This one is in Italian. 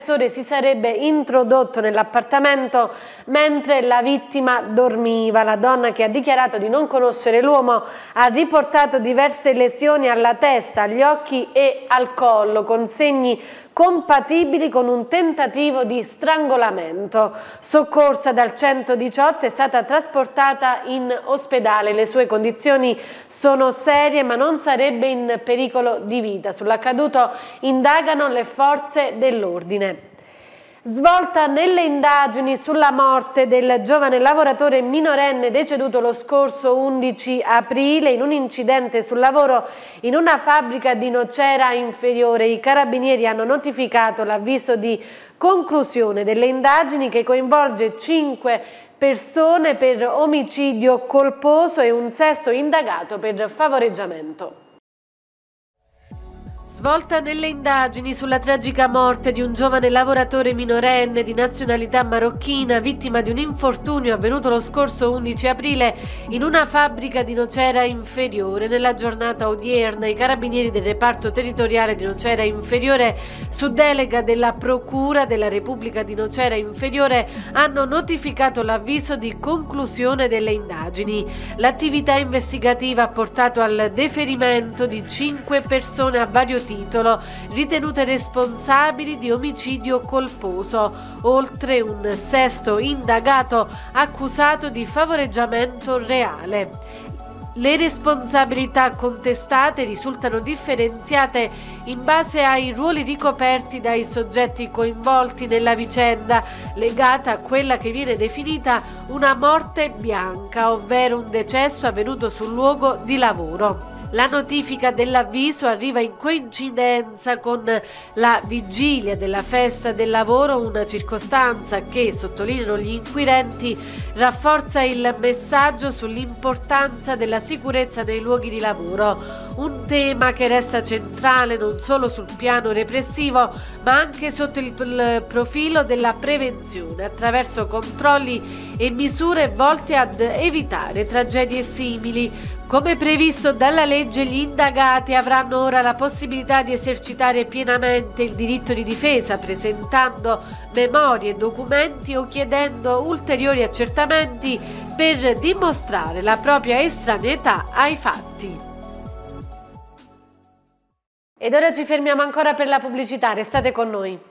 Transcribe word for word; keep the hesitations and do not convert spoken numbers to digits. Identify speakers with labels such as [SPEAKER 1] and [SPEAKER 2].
[SPEAKER 1] Si sarebbe introdotto nell'appartamento mentre la vittima dormiva. La donna, che ha dichiarato di non conoscere l'uomo, ha riportato diverse lesioni alla testa, agli occhi e al collo, con segni compatibili con un tentativo di strangolamento. Soccorsa dal centodiciotto, è stata trasportata in ospedale. Le sue condizioni sono serie, ma non sarebbe in pericolo di vita. Sull'accaduto indagano le forze dell'ordine. Svolta nelle indagini sulla morte del giovane lavoratore minorenne deceduto lo scorso undici aprile in un incidente sul lavoro in una fabbrica di Nocera Inferiore. I carabinieri hanno notificato l'avviso di conclusione delle indagini, che coinvolge cinque persone per omicidio colposo e un sesto indagato per favoreggiamento. Svolta nelle indagini sulla tragica morte di un giovane lavoratore minorenne di nazionalità marocchina, vittima di un infortunio avvenuto lo scorso undici aprile in una fabbrica di Nocera Inferiore. Nella giornata odierna i carabinieri del reparto territoriale di Nocera Inferiore, su delega della Procura della Repubblica di Nocera Inferiore, hanno notificato l'avviso di conclusione delle indagini. L'attività investigativa ha portato al deferimento di cinque persone a vario titolo titolo ritenute responsabili di omicidio colposo, oltre un sesto indagato accusato di favoreggiamento reale. Le responsabilità contestate risultano differenziate in base ai ruoli ricoperti dai soggetti coinvolti nella vicenda, legata a quella che viene definita una morte bianca, ovvero un decesso avvenuto sul luogo di lavoro. La notifica dell'avviso arriva in coincidenza con la vigilia della festa del lavoro, una circostanza che, sottolineano gli inquirenti, rafforza il messaggio sull'importanza della sicurezza nei luoghi di lavoro, un tema che resta centrale non solo sul piano repressivo, ma anche sotto il profilo della prevenzione, attraverso controlli e misure volte ad evitare tragedie simili. Come previsto dalla legge, gli indagati avranno ora la possibilità di esercitare pienamente il diritto di difesa, presentando memorie, documenti o chiedendo ulteriori accertamenti per dimostrare la propria estraneità ai fatti. Ed ora ci fermiamo ancora per la pubblicità, restate con noi.